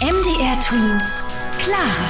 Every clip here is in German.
MDR Twins, Clara.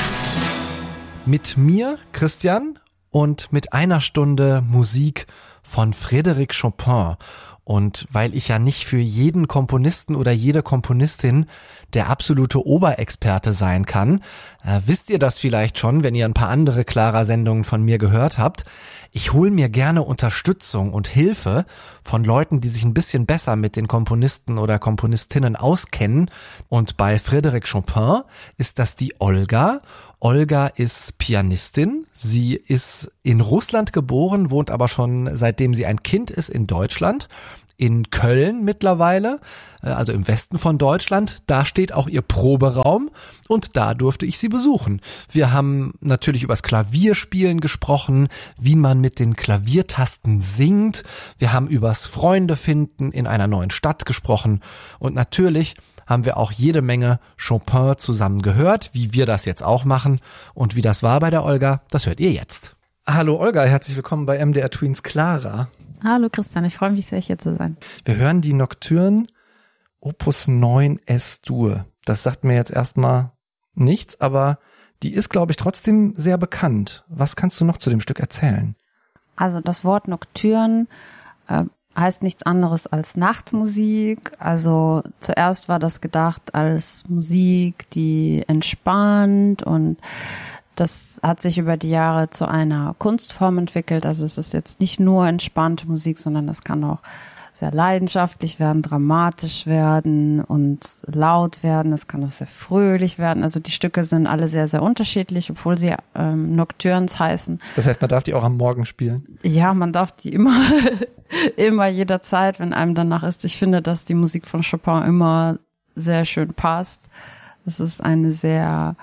Mit mir, Christian, und mit einer Stunde Musik von Frédéric Chopin. Und weil ich ja nicht für jeden Komponisten oder jede Komponistin der absolute Oberexperte sein kann, wisst ihr das vielleicht schon, wenn ihr ein paar andere Clara-Sendungen von mir gehört habt. Ich hole mir gerne Unterstützung und Hilfe von Leuten, die sich ein bisschen besser mit den Komponisten oder Komponistinnen auskennen. Und bei Frédéric Chopin ist das die Olga. Olga ist Pianistin. Sie ist in Russland geboren, wohnt aber schon seitdem sie ein Kind ist in Deutschland. In Köln mittlerweile, also im Westen von Deutschland. Da steht auch ihr Proberaum und da durfte ich sie besuchen. Wir haben natürlich übers Klavierspielen gesprochen, wie man mit den Klaviertasten singt. Wir haben übers Freundefinden in einer neuen Stadt gesprochen und natürlich haben wir auch jede Menge Chopin zusammen gehört, wie wir das jetzt auch machen. Und wie das war bei der Olga, das hört ihr jetzt. Hallo Olga, herzlich willkommen bei MDR Twins Clara. Hallo Christian, ich freue mich sehr, hier zu sein. Wir hören die Nocturne Opus 9 S-Dur. Das sagt mir jetzt erstmal nichts, aber die ist, glaube ich, trotzdem sehr bekannt. Was kannst du noch zu dem Stück erzählen? Also das Wort Nocturne heißt nichts anderes als Nachtmusik. Also zuerst war das gedacht als Musik, die entspannt, und das hat sich über die Jahre zu einer Kunstform entwickelt. Also es ist jetzt nicht nur entspannte Musik, sondern das kann auch sehr leidenschaftlich werden, dramatisch werden und laut werden. Es kann auch sehr fröhlich werden. Also die Stücke sind alle sehr, sehr unterschiedlich, obwohl sie Nocturnes heißen. Das heißt, man darf die auch am Morgen spielen? Ja, man darf die immer, immer jederzeit, wenn einem danach ist. Ich finde, dass die Musik von Chopin immer sehr schön passt. Es ist eine sehr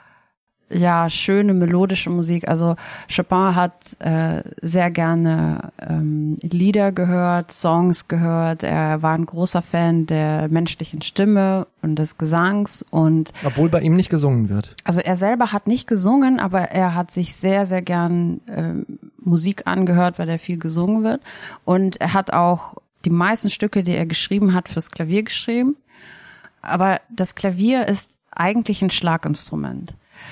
schöne melodische Musik. Also Chopin hat sehr gerne Lieder gehört, Songs gehört. Er war ein großer Fan der menschlichen Stimme und des Gesangs. Und obwohl bei ihm nicht gesungen wird. Also er selber hat nicht gesungen, aber er hat sich sehr, sehr gern Musik angehört, weil er viel gesungen wird. Und er hat auch die meisten Stücke, die er geschrieben hat, fürs Klavier geschrieben. Aber das Klavier ist eigentlich ein Schlaginstrument.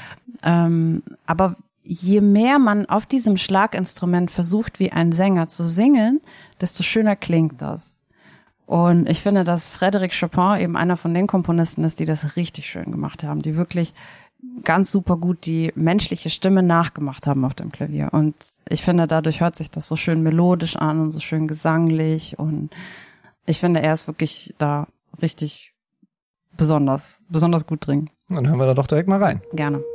Aber je mehr man auf diesem Schlaginstrument versucht, wie ein Sänger zu singen, desto schöner klingt das. Und ich finde, dass Frédéric Chopin eben einer von den Komponisten ist, die das richtig schön gemacht haben, die wirklich ganz super gut die menschliche Stimme nachgemacht haben auf dem Klavier. Und ich finde, dadurch hört sich das so schön melodisch an und so schön gesanglich. Und ich finde, er ist wirklich da richtig besonders gut drin. Dann hören wir da doch direkt mal rein. Gerne.